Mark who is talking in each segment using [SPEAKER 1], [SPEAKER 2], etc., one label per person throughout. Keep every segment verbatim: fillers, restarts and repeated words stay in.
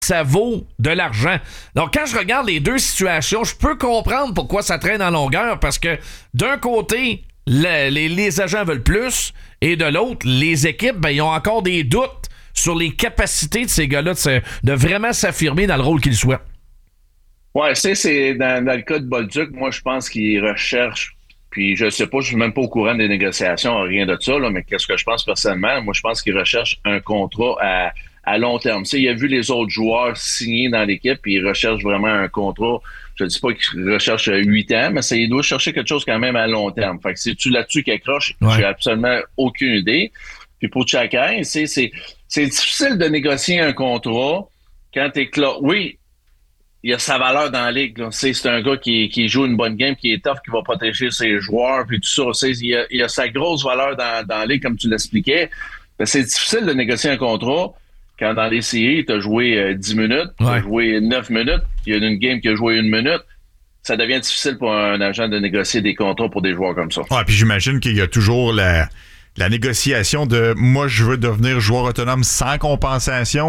[SPEAKER 1] ça vaut de l'argent. Donc, quand je regarde les deux situations, je peux comprendre pourquoi ça traîne en longueur, parce que d'un côté, le, les, les agents veulent plus, et de l'autre, les équipes, ben, ils ont encore des doutes sur les capacités de ces gars-là de, se, de vraiment s'affirmer dans le rôle qu'ils souhaitent.
[SPEAKER 2] Ouais, c'est, c'est dans, dans le cas de Bolduc, moi, je pense qu'il recherche, puis je sais pas, je suis même pas au courant des négociations, rien de ça, là, mais qu'est-ce que je pense personnellement? Moi, je pense qu'il recherche un contrat à à long terme. Tu sais, il a vu les autres joueurs signer dans l'équipe, puis il recherche vraiment un contrat. Je ne dis pas qu'il recherche huit ans, mais ça, il doit chercher quelque chose quand même à long terme. Fait que c'est-tu là-dessus qu'il accroche? Ouais. J'ai absolument aucune idée. Puis pour chacun, c'est, c'est, c'est difficile de négocier un contrat quand t'es clos. Oui, il a sa valeur dans la ligue. Là. C'est, c'est un gars qui, qui joue une bonne game, qui est tough, qui va protéger ses joueurs, puis tout ça. C'est, il, a, il a sa grosse valeur dans, dans la ligue, comme tu l'expliquais. Mais c'est difficile de négocier un contrat quand dans les séries, tu as joué euh, dix minutes, tu as ouais. joué neuf minutes, il y a une game qui a joué une minute, ça devient difficile pour un agent de négocier des contrats pour des joueurs comme ça.
[SPEAKER 3] Ouais, puis j'imagine qu'il y a toujours la, la négociation de « moi, je veux devenir joueur autonome sans compensation ».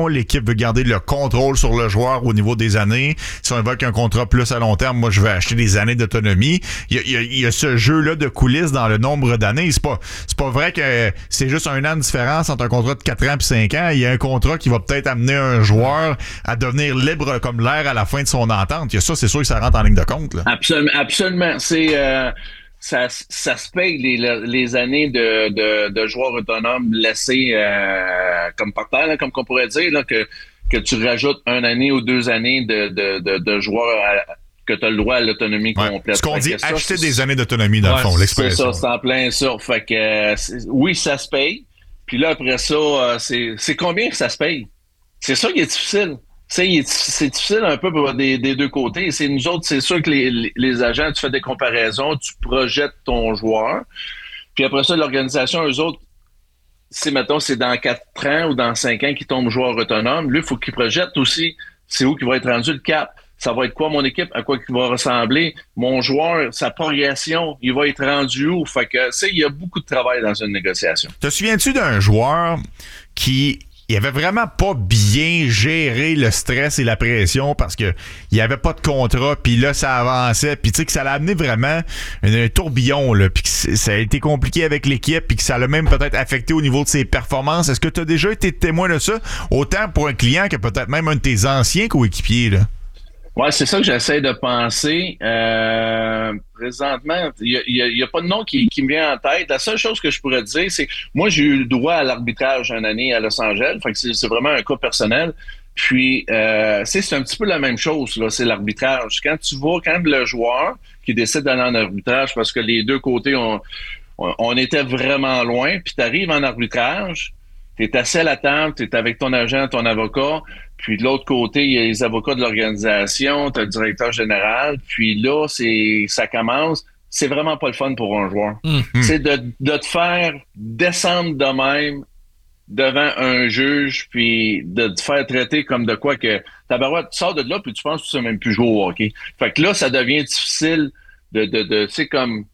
[SPEAKER 3] L'équipe veut garder le contrôle sur le joueur au niveau des années. Si on évoque un contrat plus à long terme, moi, je veux acheter des années d'autonomie. Il y a, il y a, il y a ce jeu-là de coulisses dans le nombre d'années. C'est pas, c'est pas vrai que c'est juste un an de différence entre un contrat de quatre ans et cinq ans. Il y a un contrat qui va peut-être amener un joueur à devenir libre comme l'air à la fin de son entente. Il y a ça, c'est sûr que ça rentre en ligne de compte. Là.
[SPEAKER 2] Absolument. Absolument. C'est... Euh... Ça, ça se paye les, les années de, de, de joueurs autonomes laissés euh, comme par terre, là, comme qu'on pourrait dire, là, que, que tu rajoutes une année ou deux années de, de, de, de joueurs à, que tu as le droit à l'autonomie
[SPEAKER 3] ouais.
[SPEAKER 2] complète.
[SPEAKER 3] Ce qu'on dit,
[SPEAKER 2] ça,
[SPEAKER 3] acheter des années d'autonomie, dans ouais, le fond, l'expression.
[SPEAKER 2] C'est ça, c'est en plein ça. Fait que, c'est, oui, ça se paye. Puis là, après ça, c'est, c'est combien que ça se paye? C'est ça qui est difficile. C'est, c'est difficile un peu pour des, des deux côtés. C'est nous autres, c'est sûr que les, les agents, tu fais des comparaisons, tu projettes ton joueur. Puis après ça, l'organisation, eux autres, c'est, mettons, c'est dans quatre ans ou dans cinq ans qu'ils tombent joueur autonome. Lui, il faut qu'ils projettent aussi c'est où qu'il va être rendu le cap. Ça va être quoi mon équipe, à quoi qu'il va ressembler. Mon joueur, sa progression, il va être rendu où? Fait que, tu sais, il y a beaucoup de travail dans une négociation.
[SPEAKER 3] Te souviens-tu d'un joueur qui... il avait vraiment pas bien géré le stress et la pression parce que il y avait pas de contrat, puis là ça avançait, puis tu sais que ça l'a amené vraiment un, un tourbillon là, puis que ça a été compliqué avec l'équipe, puis que ça l'a même peut-être affecté au niveau de ses performances. Est-ce que tu as déjà été témoin de ça, autant pour un client que peut-être même un de tes anciens coéquipiers là?
[SPEAKER 2] Ouais, c'est ça que j'essaie de penser. Euh, présentement, il y a, y a pas de nom qui, qui me vient en tête. La seule chose que je pourrais dire, c'est que moi, j'ai eu le droit à l'arbitrage une année à Los Angeles. Fait que c'est, c'est vraiment un cas personnel. Puis, euh, c'est, c'est un petit peu la même chose, là, c'est l'arbitrage. Quand tu vois, quand le joueur qui décide d'aller en arbitrage, parce que les deux côtés, on, on, on était vraiment loin, puis tu arrives en arbitrage, tu es assis à la table, tu es avec ton agent, ton avocat, puis de l'autre côté, il y a les avocats de l'organisation, tu as le directeur général, puis là, c'est ça commence. C'est vraiment pas le fun pour un joueur. Mm-hmm. C'est de, de te faire descendre de même devant un juge, puis de te faire traiter comme de quoi que ta barouette, tu sors de là, puis tu penses que tu sais même plus jouer au hockey. Fait que là, ça devient difficile de, de, de tu sais, comme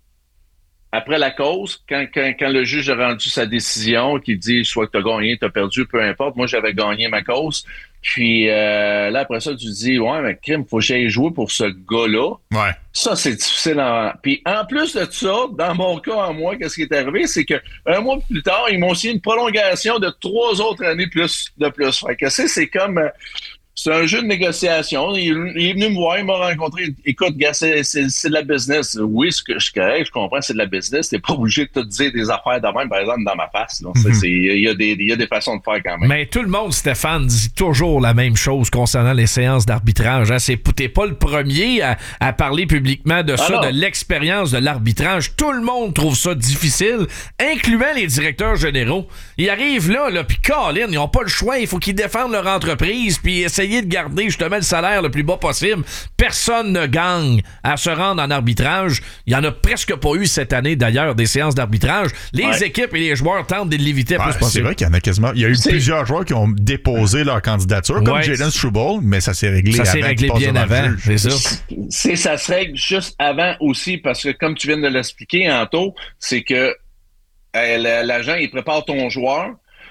[SPEAKER 2] après la cause, quand, quand, quand le juge a rendu sa décision, qui dit soit que tu as gagné, tu as perdu, peu importe, moi j'avais gagné ma cause. Puis euh, là, après ça, tu te dis ouais, mais crime, faut que j'aille jouer pour ce gars-là.
[SPEAKER 3] Ouais.
[SPEAKER 2] Ça, c'est difficile. En... Puis en plus de ça, dans mon cas, en moi, qu'est-ce qui est arrivé, c'est que un mois plus tard, ils m'ont signé une prolongation de trois autres années plus de plus. Fait que c'est, c'est comme. Euh, C'est un jeu de négociation. Il, il est venu me voir, il m'a rencontré. Écoute, gars, c'est, c'est, c'est de la business. Oui, ce que je suis correct, je comprends, c'est de la business. T'es pas obligé de te dire des affaires de même, par exemple, dans ma face. Donc, mm-hmm. c'est, il y a des, il y a des façons de faire quand même.
[SPEAKER 1] Mais tout le monde, Stéphane, dit toujours la même chose concernant les séances d'arbitrage. Hein. C'est, t'es pas le premier à, à parler publiquement de ça, ah de l'expérience de l'arbitrage. Tout le monde trouve ça difficile, incluant les directeurs généraux. Ils arrivent là, là puis Colin, ils ont pas le choix. Il faut qu'ils défendent leur entreprise, puis essayer de garder justement le salaire le plus bas possible. Personne ne gagne à se rendre en arbitrage. Il n'y en a presque pas eu cette année, d'ailleurs, des séances d'arbitrage. Les ouais. équipes et les joueurs tentent de l'éviter le ouais, plus possible.
[SPEAKER 3] C'est vrai qu'il y en a quasiment... Il y a eu c'est... plusieurs joueurs qui ont déposé leur candidature, comme ouais. Jalen Struble, mais ça s'est réglé
[SPEAKER 1] ça
[SPEAKER 3] avant.
[SPEAKER 1] Ça s'est réglé bien avant, c'est ça.
[SPEAKER 2] C'est, ça se règle juste avant aussi, parce que comme tu viens de l'expliquer, Anto, c'est que euh, l'agent, il prépare ton joueur.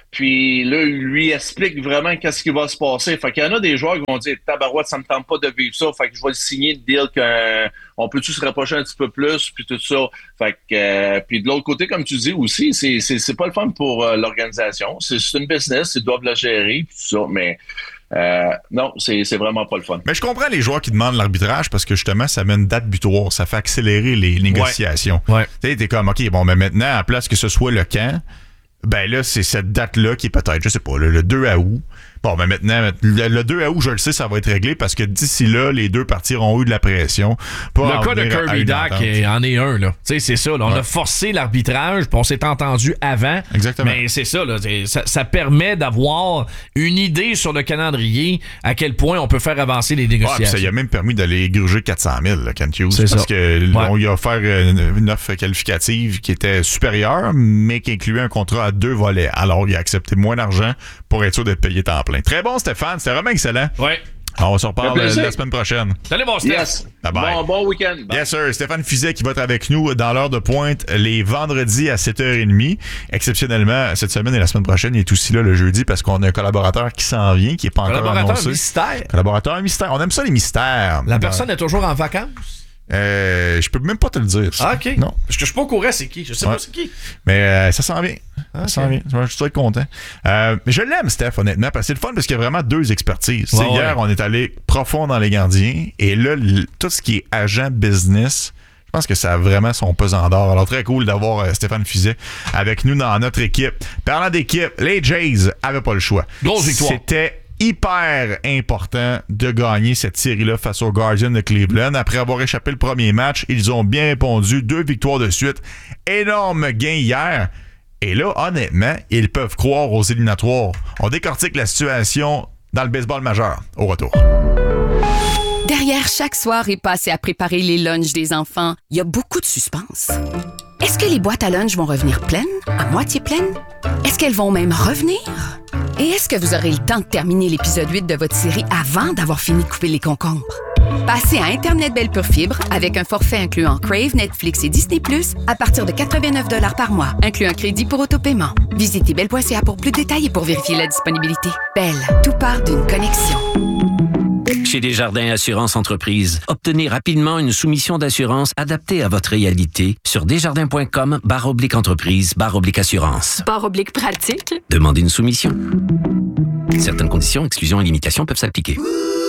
[SPEAKER 2] Puis là, il lui explique vraiment qu'est-ce qui va se passer. Fait qu'il y en a des joueurs qui vont dire « Tabarouette, ça me tente pas de vivre ça. Fait que je vais le signer de deal qu'on peut-tu se rapprocher un petit peu plus, puis tout ça. » Fait que, euh, puis de l'autre côté, comme tu dis aussi, c'est, c'est, c'est pas le fun pour euh, l'organisation. C'est, c'est une business, ils doivent la gérer, puis tout ça, mais... Euh, non, c'est, c'est vraiment pas le fun.
[SPEAKER 3] Mais je comprends les joueurs qui demandent l'arbitrage parce que justement, ça met une date butoir. Ça fait accélérer les négociations.
[SPEAKER 1] Ouais. Ouais.
[SPEAKER 3] Tu sais, t'es comme, OK, bon, mais maintenant, à place que ce soit le camp, ben là, c'est cette date-là qui est peut-être, je sais pas, le, le deux août. Bon, ben maintenant, le, le deux août, je le sais, ça va être réglé parce que d'ici là, les deux parties auront eu de la pression. Pour
[SPEAKER 1] le cas de Kirby Dach en est un, là. Tu sais, c'est ça. Là, on ouais. a forcé l'arbitrage, puis on s'est entendu avant.
[SPEAKER 3] Exactement.
[SPEAKER 1] Mais c'est ça, là. Ça, ça permet d'avoir une idée sur le calendrier à quel point on peut faire avancer les négociations.
[SPEAKER 3] Ouais, ça y a même permis d'aller gruger quatre cent mille, là, Kent Hughes.
[SPEAKER 1] C'est
[SPEAKER 3] parce
[SPEAKER 1] ça.
[SPEAKER 3] que
[SPEAKER 1] ouais.
[SPEAKER 3] on lui a offert une, une offre qualificative qui était supérieure, mais qui incluait un contrat à deux volets. Alors, il a accepté moins d'argent pour être sûr d'être payé temps plein. Très bon, Stéphane. C'était vraiment excellent.
[SPEAKER 1] Oui.
[SPEAKER 3] Alors, on se reparle la, la semaine prochaine.
[SPEAKER 1] Salut, bon Steph.
[SPEAKER 2] Yes.
[SPEAKER 3] Bye bye.
[SPEAKER 2] Bon, bon week-end. Bye.
[SPEAKER 3] Yes, sir. Stéphane Fizet qui va être avec nous dans l'heure de pointe les vendredis à sept heures trente. Exceptionnellement, cette semaine et la semaine prochaine, il est aussi là le jeudi parce qu'on a un collaborateur qui s'en vient, qui n'est pas encore annoncé.
[SPEAKER 1] Collaborateur mystère.
[SPEAKER 3] Collaborateur mystère. On aime ça, les mystères.
[SPEAKER 1] La personne ouais. est toujours en vacances?
[SPEAKER 3] Euh, je peux même pas te le dire. Ça.
[SPEAKER 1] Ah, OK.
[SPEAKER 3] Non.
[SPEAKER 1] Parce que je suis pas au courant, c'est qui. Je sais ouais. pas c'est qui.
[SPEAKER 3] Mais euh, ça s'en vient.
[SPEAKER 1] Ah,
[SPEAKER 3] ça s'en vient. Je suis très content. Euh, mais je l'aime, Steph, honnêtement, parce que c'est le fun parce qu'il y a vraiment deux expertises. Ouais, hier, ouais. on est allé profond dans les gardiens et là, l- tout ce qui est agent business, je pense que ça a vraiment son pesant d'or. Alors, très cool d'avoir euh, Stéphane Fizet avec nous dans notre équipe. Parlant d'équipe, les Jays avaient pas le choix.
[SPEAKER 1] Grosse victoire.
[SPEAKER 3] C'était hyper important de gagner cette série-là face aux Guardians de Cleveland. Après avoir échappé le premier match, ils ont bien répondu. Deux victoires de suite. Énorme gain hier. Et là, honnêtement, ils peuvent croire aux éliminatoires. On décortique la situation dans le baseball majeur. Au retour.
[SPEAKER 4] Derrière chaque soirée passée à préparer les lunchs des enfants, il y a beaucoup de suspense. Est-ce que les boîtes à lunch vont revenir pleines? À moitié pleines? Est-ce qu'elles vont même revenir? Et est-ce que vous aurez le temps de terminer l'épisode huit de votre série avant d'avoir fini de couper les concombres? Passez à Internet Belle Pure Fibre avec un forfait incluant Crave, Netflix et Disney plus, à partir de quatre-vingt-neuf dollars par mois, inclut un crédit pour autopaiement. Visitez belle point c a pour plus de détails et pour vérifier la disponibilité. Belle, tout part d'une connexion.
[SPEAKER 5] Chez Desjardins Assurance Entreprise, obtenez rapidement une soumission d'assurance adaptée à votre réalité sur desjardins.com barre oblique entreprise barre oblique assurance.
[SPEAKER 6] Barre oblique pratique.
[SPEAKER 5] Demandez une soumission. Certaines conditions, exclusions et limitations peuvent s'appliquer.